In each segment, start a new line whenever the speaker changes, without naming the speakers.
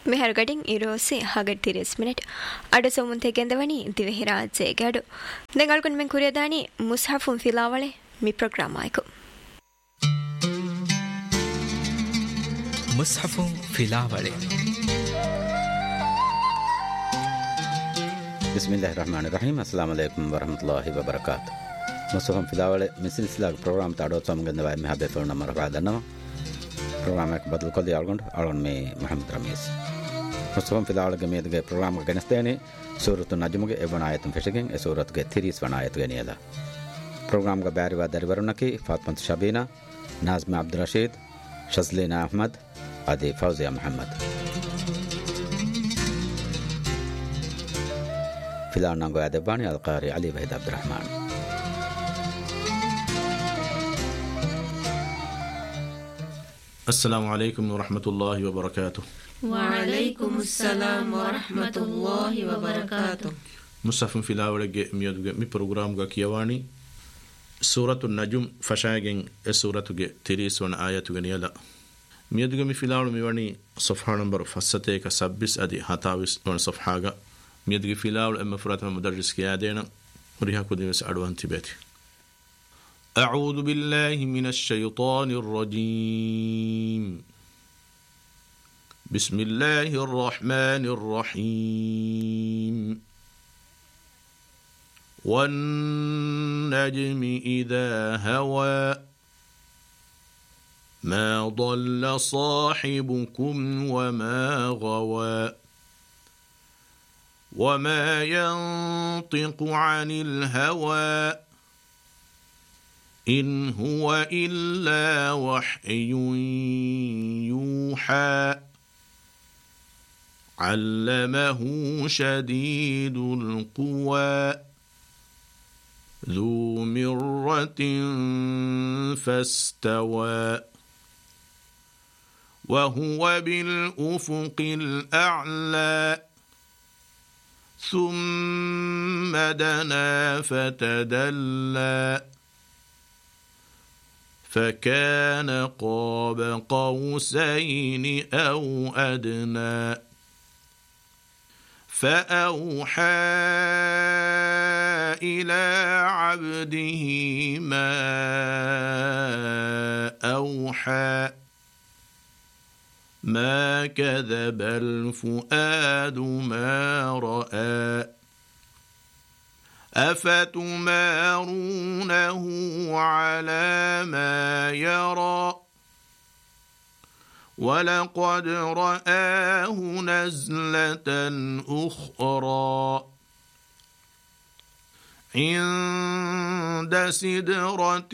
මෙහර ගඩින් ඉරෝසි හගට 30 මිනිಟ್ අඩ සොමුන්තේ ගෙන්දවනි දිවෙහි රාජ්‍යයේ ගඩු දෙගල්කුන් මෙන් කුරියදානි මුස්හෆුන් ෆිලාවලේ මි ප්‍රෝග්‍රෑම් ආයිකු
මුස්හෆුන් ෆිලාවලේ
బిస్మిల్లాహిర్ రహమానిర్ రహీం అస్సలాము అలైకుం వరహ్మతుల్లాహి వబరకాతుహు ముస్హఫ్ ఫిలావలే మిసిల్సిలా ప్రోగ్రామ్ తాడో తమగంద వై మెహబే ఫోన్ నంబర్ బాదన్నమ ಪ್ರೋಗ್ರಾಮ್ ಬದಲು ಕೊಲ್ಲಿ ಆಳ್ಗೊಂಡು ಮೇ ಮೊಹಮ್ಮದ್ ರಮೀಸ್ ಮುಸ್ತಫಂ ಫಿಲಾವಳಗೆ ಮೇದಗೆ ಪ್ರೋಗ್ರಾಮ್ ಗನಸ್ತೇನೆ ಸೂರತು ನಜ್ಮ್ಗೆ ಎವನ ಆಯತಂ ಫೆಶಗೆನ್ ಎ ಸೂರತ್ಗೆ 30 ವನ ಆಯತಗೆ ನಿಯಲ ಪ್ರೋಗ್ರಾಮ್ ಗ ಬ್ಯಾರಿ ವಾದರಿ ವರುಣಕಿ ಫಾತ್ಮಾ ಶಬೀನಾ ನಾಜ್ಮಾ ಅಬ್ದುಲ್ ರಶೀದ್ ಶಜ್ಲೀನಾ ಅಹಮದ್ ಆದಿ ಫೌಜಿಯಾ ಮೊಹಮ್ಮದ್ ಫಿಲಾವ್ ನಂಗೋ ಅದಬಾನಿ ಅಲ್ಕಾರಿ ಅಲಿ ವಹೀದ್ ಅಬ್ದುಲ್ ರಹಮಾನ್
السلام عليكم ورحمة الله وبركاته.
وعليكم السلام ورحمة الله وبركاته.
مصحف في الأول ميودج مي برنامج كيواني سورة النجم فشاعين سورة تريس ون آيات غنيلا ميودج مي في الأول ميواني صفحة نمبر فستة كسبس أدي هتاوس ون صفحة ميودج في الأول أما فرات مدرس كيادينا وريها كوديمس أدوانتي بيتي أعوذ بالله من الشيطان الرجيم بسم الله الرحمن الرحيم والنجم إذا هوى ما ضل صاحبكم وما غوى وما ينطق عن الهوى إن هو إلا وحي يوحى علمه شديد القوى ذو مرة فاستوى وهو بالأفق الأعلى ثم دنا فتدلى فكان قاب قوسين أو أدنى فأوحى إلى عبده ما أوحى ما كذب الفؤاد ما رأى أفتمارونه على ما يرى ولقد رآه نزلة أخرى عند سدرة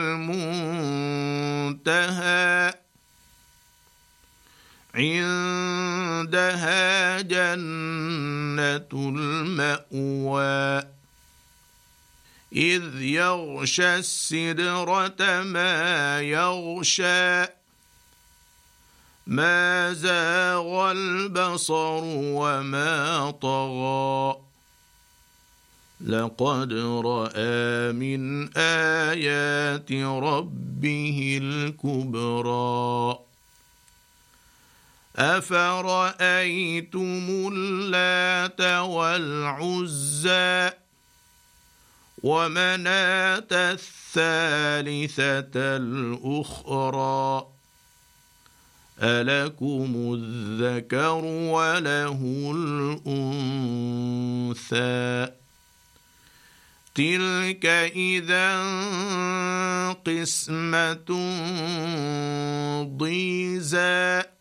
المنتهى عندها جنة المأوى إذ يغشى السدرة ما يغشى ما زاغ البصر وما طغى لقد رأى من آيات ربه الكبرى أفرأيتم اللات والعزى ومناة الثالثة الأخرى ألكم الذكر وله الأنثى تلك إذا قسمة ضيزى